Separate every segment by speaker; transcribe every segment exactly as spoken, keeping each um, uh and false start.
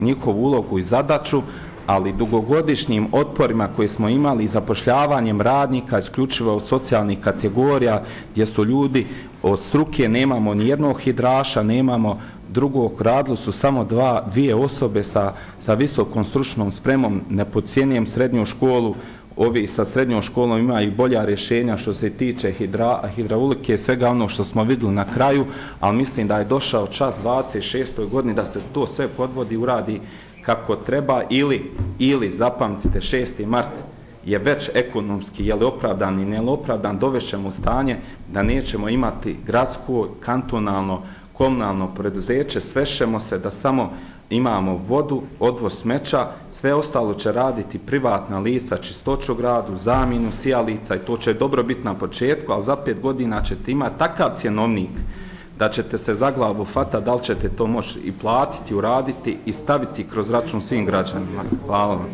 Speaker 1: njihovu ulogu i zadaću, ali dugogodišnjim otporima koje smo imali zapošljavanjem radnika isključivo od socijalnih kategorija gdje su ljudi od struke, nemamo ni jednog hidraša, nemamo drugog, radili su samo dva, dvije osobe sa, sa visokom stručnom spremom, ne podcjenjujem srednju školu, ovi sa srednjom školom imaju bolja rješenja što se tiče hidra, hidraulike, svega ono što smo vidjeli na kraju, ali mislim da je došao čas dvadeset šestoj godini da se to sve podvodi, uradi kako treba ili, ili zapamtite, šesti mart je već ekonomski, je li opravdan i ne li opravdan, dovešćemo u stanje da nećemo imati gradsko, kantonalno, komunalno preduzeće, svešćemo se da samo imamo vodu, odvoz smeća, sve ostalo će raditi privatna lica, čistoću gradu, zamjenu sijalica i to će dobro biti na početku, ali za pet godina ćete imati takav cjenovnik da ćete se za glavu fata, da li ćete to moći i platiti, uraditi i staviti kroz račun svim građanima. Hvala vam.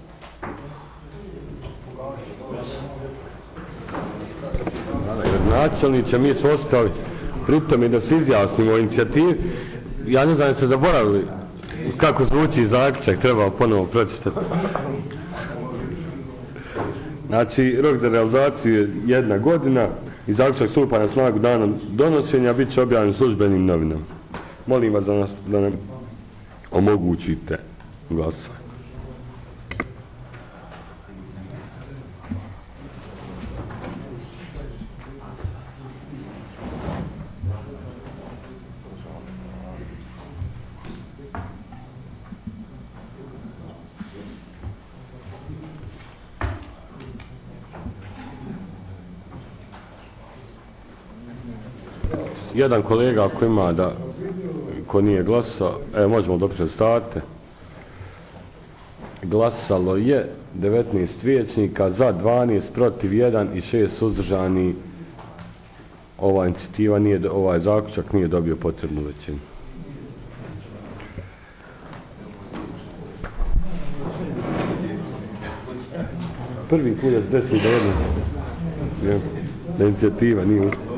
Speaker 2: Načelniče, mi smo ostali pritom i da se izjasnimo o inicijativi. Ja ne znam da se zaboravili kako zvuči zaključak, treba ponovo pročitati. Znači, rok za realizaciju je jedna godina i zaključak stupa na snagu danom donošenja, bit će objavljen u službenim novinama. Molim vas da, nas, da nam omogućite glasanje. Jedan kolega ako ima da, ko nije glasao, evo možemo dopričati stavite. Glasalo je devetnaest vijećnika, za dvanaest, protiv jedan i šest suzdržani. Ova inicijativa, nije, ovaj zaključak nije dobio potrebnu većinu. Prvi put da se desi da jedna, da inicijativa nije uspjela.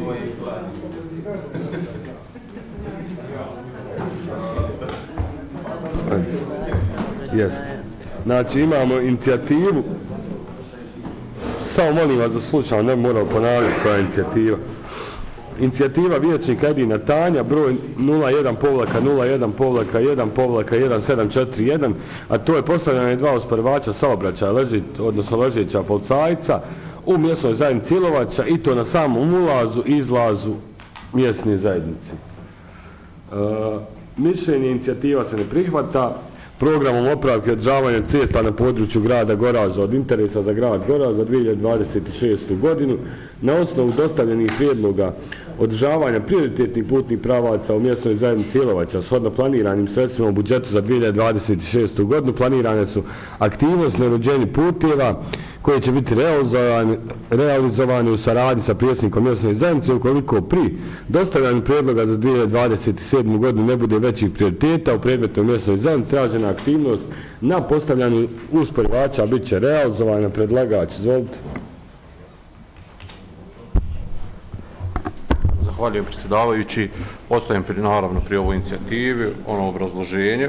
Speaker 2: Jeste. Znači imamo inicijativu, samo molim vas da slušam, ne moram ponavljati koja je inicijativa. Inicijativa vijećnika Edina Tanja, broj nula jedan povlaka nula jedan povlaka jedan povlaka jedan sedam četiri jedan, a to je postavljanje dva osporivača saobraćaja, leži, odnosno ležeća policajca u mjesnoj zajednici Ilovača i to na samom ulazu i izlazu mjesne zajednice. E, mišljenje inicijativa se ne prihvata. Programom opravke održavanja cesta na području grada Goraža od interesa za grad Goraž za dvije hiljade dvadeset šestu godinu na osnovu dostavljenih prijedloga održavanja prioritetnih putnih pravaca u mjesnoj zajednici Ilovača shodno planiranim sredstvima u budžetu za dvije hiljade dvadeset šestu godinu planirane su aktivnosti na uređenju puteva koje će biti realizovane, realizovane u saradnji sa predsjednikom mjesne zajednice ukoliko pri dostavljanju prijedloga za dvije hiljade dvadeset sedmu godinu ne bude većih prioriteta u predmetnoj mjesnoj zajednici, tražena aktivnost na postavljanju usporivača bit će realizovana. Predlagač, izvolite.
Speaker 3: Zahvaljujem predsjedavajući. Ostajem pri, naravno pri ovoj inicijativi, ono obrazloženje.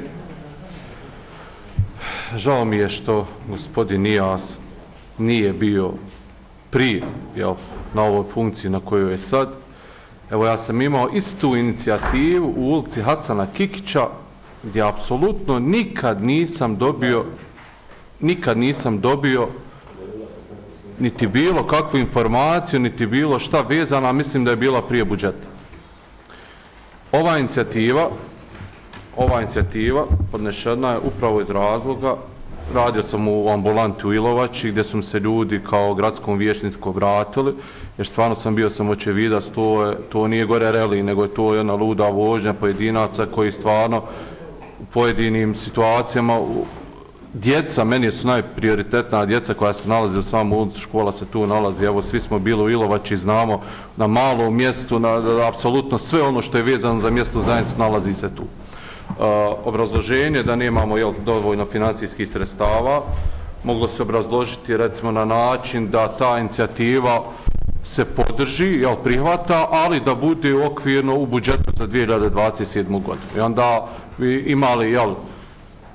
Speaker 3: Žao mi je što gospodin Nijas nije bio prije, jel, na ovoj funkciji na kojoj je sad. Evo, ja sam imao istu inicijativu u ulici Hasana Kikića gdje apsolutno nikad nisam dobio nikad nisam dobio niti bilo kakvu informaciju, niti bilo šta vezana, mislim da je bila prije budžeta. Ova inicijativa, ova inicijativa podnešena je upravo iz razloga, radio sam u ambulanti u Ilovači gdje su se ljudi kao gradskom vijećniku obratili, jer stvarno sam bio sam očevidac, to, je, to nije gore reli, nego je to jedna luda vožnja pojedinaca koji stvarno u pojedinim situacijama, djeca, meni su najprioritetna djeca koja se nalazi u samom ulicu, škola se tu nalazi, evo svi smo bili u Ilovači, znamo, na malom mjestu, na, na apsolutno sve ono što je vezano za mjesnu zajednicu nalazi se tu. Uh, obrazloženje da nemamo jel, dovoljno financijskih sredstava moglo se obrazložiti recimo na način da ta inicijativa se podrži, jel, prihvata, ali da bude okvirno u budžetu za dvije hiljade dvadeset sedmu godinu. I onda bi imali, jel,